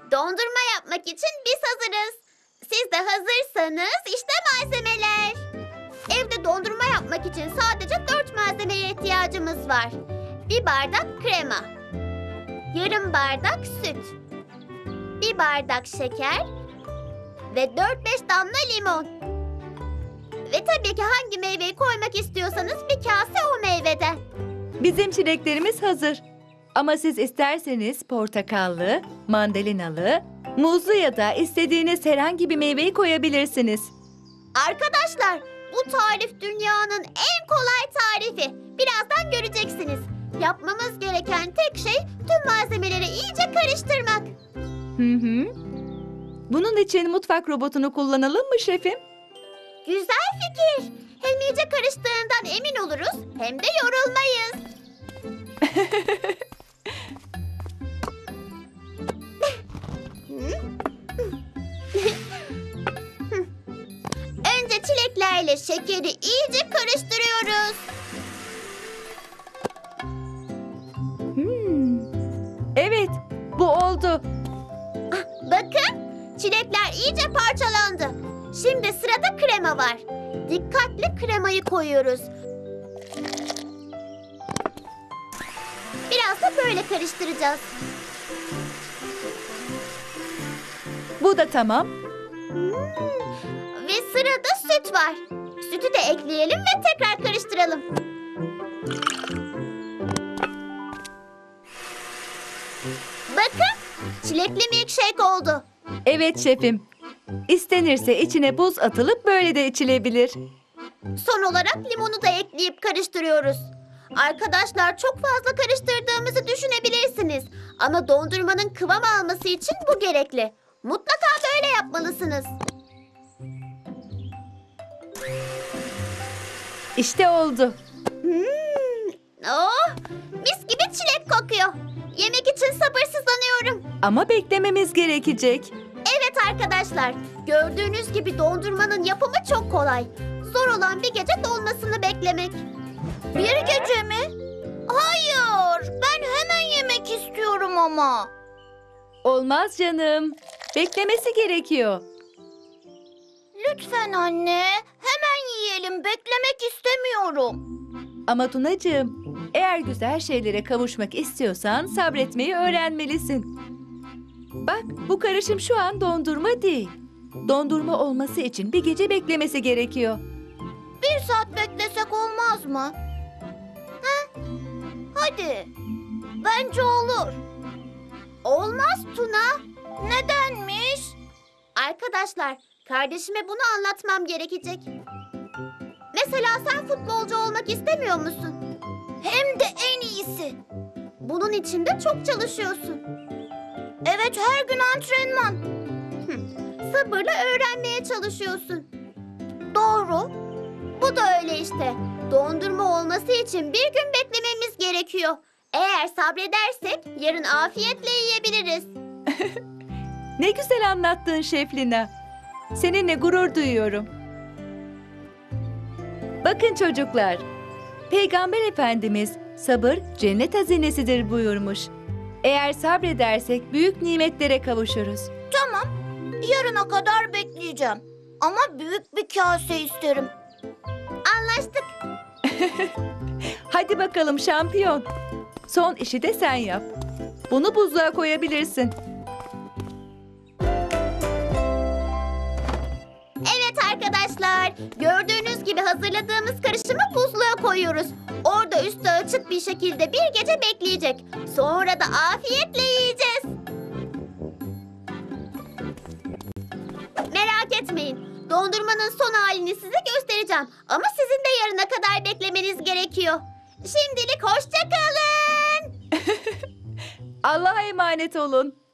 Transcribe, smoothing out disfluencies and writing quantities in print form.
Dondurma yapmak için biz hazırız. Siz de hazırsanız işte malzemeler. Evde dondurma yapmak için sadece 4 malzemeye ihtiyacımız var. 1 bardak krema, yarım bardak süt, 1 bardak şeker ve 4-5 damla limon. Ve tabii ki hangi meyveyi koymak istiyorsanız bir kase o meyveden. Bizim çileklerimiz hazır. Ama siz isterseniz portakallı, mandalinalı, muzlu ya da istediğiniz herhangi bir meyveyi koyabilirsiniz. Arkadaşlar, bu tarif dünyanın en kolay tarifi. Birazdan göreceksiniz. Yapmamız gereken tek şey tüm malzemeleri iyice karıştırmak. Hı. Bunun için mutfak robotunu kullanalım mı şefim? Güzel fikir. Hem iyice karıştığından emin oluruz hem de yorulmayız. Önce çileklerle şekeri iyice karıştırıyoruz. Evet, bu oldu. Bakın, çilekler iyice parçalandı. Şimdi sırada krema var. Dikkatli kremayı koyuyoruz. Biraz da böyle karıştıracağız. Bu da tamam. Ve sırada süt var. Sütü de ekleyelim ve tekrar karıştıralım. Bakın, çilekli milkshake oldu. Evet şefim. İstenirse içine buz atılıp böyle de içilebilir. Son olarak limonu da ekleyip karıştırıyoruz. Arkadaşlar çok fazla karıştırdığımızı düşünebilirsiniz. Ama dondurmanın kıvam alması için bu gerekli. Mutlaka böyle yapmalısınız. İşte oldu. Oh, mis gibi çilek kokuyor. Yemek için sabırsızlanıyorum. Ama beklememiz gerekecek. Evet arkadaşlar, gördüğünüz gibi dondurmanın yapımı çok kolay. Zor olan bir gece dolmasını beklemek. Bir gece mi? Hayır, ben hemen yemek istiyorum ama. Olmaz canım. Beklemesi gerekiyor. Lütfen anne, hemen yiyelim. Beklemek istemiyorum. Ama Tunacığım, eğer güzel şeylere kavuşmak istiyorsan sabretmeyi öğrenmelisin. Bak, bu karışım şu an dondurma değil. Dondurma olması için bir gece beklemesi gerekiyor. 1 saat beklesek olmaz mı? Heh, hadi. Bence olur. Olmaz Tuna. Nedenmiş? Arkadaşlar, kardeşime bunu anlatmam gerekecek. Mesela sen futbolcu olmak istemiyor musun? Hem de en iyisi. Bunun için de çok çalışıyorsun. Evet, her gün antrenman. Sabırla öğrenmeye çalışıyorsun. Doğru. Bu da öyle işte. Dondurma olması için bir gün beklememiz gerekiyor. Eğer sabredersek yarın afiyetle yiyebiliriz. Ne güzel anlattın Şef Lina. Seninle gurur duyuyorum. Bakın çocuklar, Peygamber Efendimiz sabır cennet hazinesidir buyurmuş. Eğer sabredersek büyük nimetlere kavuşuruz. Tamam. Yarına kadar bekleyeceğim. Ama büyük bir kase isterim. Anlaştık. Hadi bakalım şampiyon. Son işi de sen yap. Bunu buzluğa koyabilirsin. Evet arkadaşlar. Gördüğünüz gibi hazırladığımız karışımı buzluğa koyuyoruz. Orada üstü açık bir şekilde bir gece bekleyecek. Sonra da afiyetle yiyeceğiz. Merak etmeyin. Dondurmanın son halini size göstereceğim. Ama sizin de yarına kadar beklemeniz gerekiyor. Şimdilik hoşça kalın. Allah'a emanet olun.